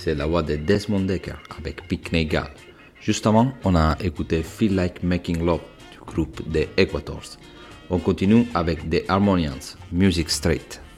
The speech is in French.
c'est la voix de Desmond Dekker avec Picnic Gal. Juste avant, on a écouté Feel Like Making Love du groupe The Equators. On continue avec The Harmonians, Music Straight.